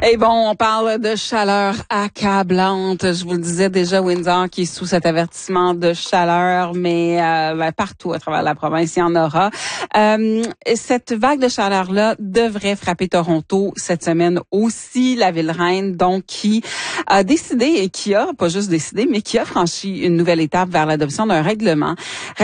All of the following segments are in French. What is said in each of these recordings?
Et bon, on parle de chaleur accablante. Je vous le disais déjà, Windsor qui est sous cet avertissement de chaleur, mais partout à travers la province, il y en aura. Cette vague de chaleur-là devrait frapper Toronto cette semaine aussi, la ville reine, donc qui a décidé et qui a, pas juste décidé, mais qui a franchi une nouvelle étape vers l'adoption d'un règlement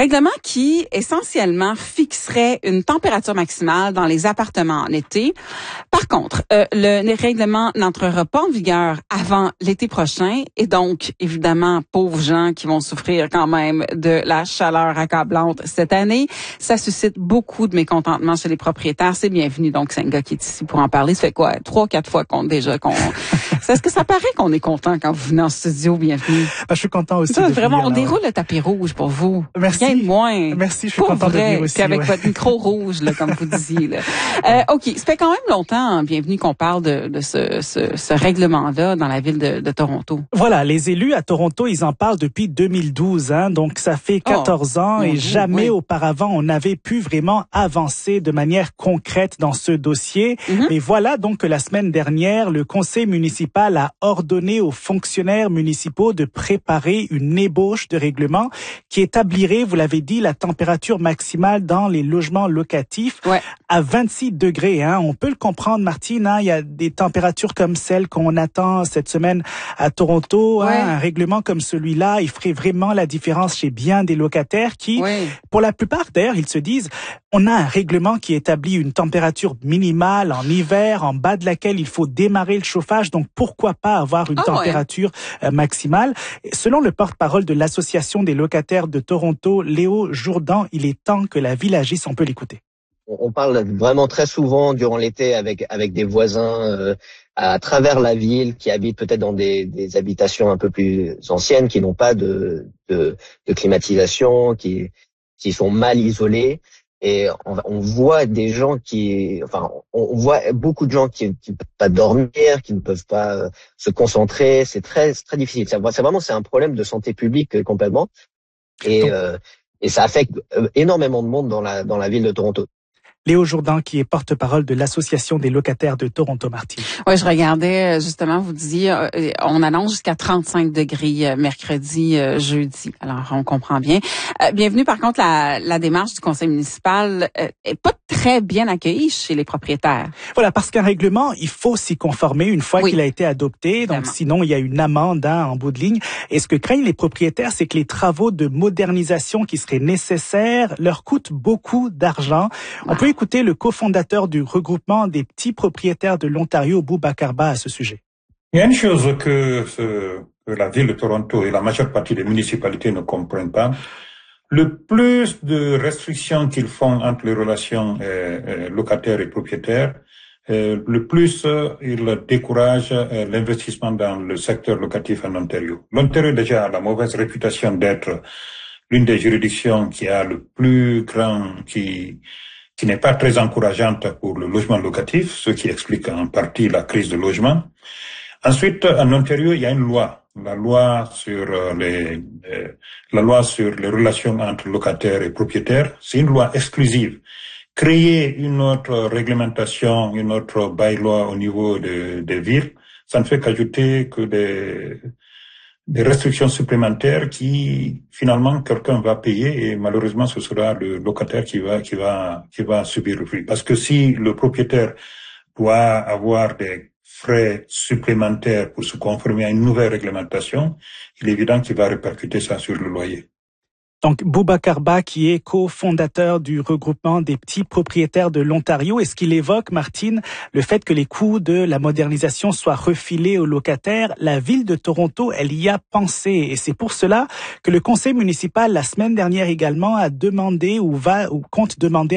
qui essentiellement fixerait une température maximale dans les appartements en été. Par contre, le règlement n'entrera pas en vigueur avant l'été prochain et donc, évidemment, pauvres gens qui vont souffrir quand même de la chaleur accablante cette année. Ça suscite beaucoup de mécontentement chez les propriétaires. C'est bienvenu. Donc, c'est un gars qui est ici pour en parler. Ça fait quoi? 3-4 fois qu'on... Est-ce que ça paraît qu'on est content quand vous venez en studio? Bienvenue. Je suis content aussi. Ça, vraiment, on déroule le tapis rouge pour vous. Merci. Rien de moins. Merci, je suis content de venir aussi. Qu'avec votre micro rouge, là, comme vous disiez. Là. OK, ça fait quand même longtemps, bienvenue, qu'on parle de ce règlement-là dans la ville de Toronto. Voilà, les élus à Toronto, ils en parlent depuis 2012, donc ça fait 14 ans et jamais auparavant on n'avait pu vraiment avancer de manière concrète dans ce dossier. Et voilà donc que la semaine dernière, le conseil municipal a ordonné aux fonctionnaires municipaux de préparer une ébauche de règlement qui établirait, vous l'avez dit, la température maximale dans les logements locatifs à 26 degrés. On peut le comprendre, Martine, il y a des températures comme celles qu'on attend cette semaine à Toronto. Un règlement comme celui-là, il ferait vraiment la différence chez bien des locataires qui, pour la plupart d'ailleurs, ils se disent, on a un règlement qui établit une température minimale en hiver, en bas de laquelle il faut démarrer le chauffage, donc pourquoi pas avoir une température maximale. Selon le porte-parole de l'Association des locataires de Toronto, Léo Jourdan, il est temps que la ville agisse, on peut l'écouter. On parle vraiment très souvent durant l'été avec des voisins à travers la ville qui habitent peut-être dans des habitations un peu plus anciennes, qui n'ont pas de climatisation, qui sont mal isolés. Et on voit des gens on voit beaucoup de gens qui ne peuvent pas dormir, qui ne peuvent pas se concentrer. C'est très difficile. C'est un problème de santé publique complètement. Et ça affecte énormément de monde dans la ville de Toronto. Léo Jourdan, qui est porte-parole de l'Association des locataires de Toronto, Martine. Oui, je regardais justement, vous disiez, on annonce jusqu'à 35 degrés mercredi, jeudi. Alors, on comprend bien. Bienvenue, par contre, la démarche du conseil municipal est pas très bien accueillie chez les propriétaires. Voilà, parce qu'un règlement, il faut s'y conformer une fois qu'il a été adopté. Donc, sinon, il y a une amende en bout de ligne. Et ce que craignent les propriétaires, c'est que les travaux de modernisation qui seraient nécessaires leur coûtent beaucoup d'argent. On peut écouter le cofondateur du regroupement des petits propriétaires de l'Ontario, Boubacar Ba, à ce sujet. Il y a une chose que la ville de Toronto et la majeure partie des municipalités ne comprennent pas. Le plus de restrictions qu'ils font entre les relations locataires et propriétaires, le plus ils découragent l'investissement dans le secteur locatif en Ontario. L'Ontario déjà a la mauvaise réputation d'être l'une des juridictions qui a le plus grand, qui n'est pas très encourageante pour le logement locatif, ce qui explique en partie la crise de logement. Ensuite, en Ontario, il y a une loi, la loi sur les relations entre locataires et propriétaires. C'est une loi exclusive. Créer une autre réglementation, une autre bylaw au niveau des villes, ça ne fait qu'ajouter que des restrictions supplémentaires qui, finalement, quelqu'un va payer et malheureusement, ce sera le locataire qui va subir le prix. Parce que si le propriétaire doit avoir des frais supplémentaires pour se conformer à une nouvelle réglementation, il est évident qu'il va répercuter ça sur le loyer. Donc, Boubacar Ba, qui est cofondateur du regroupement des petits propriétaires de l'Ontario, est-ce qu'il évoque, Martine, le fait que les coûts de la modernisation soient refilés aux locataires? La ville de Toronto, elle y a pensé. Et c'est pour cela que le conseil municipal, la semaine dernière également, a demandé ou compte demander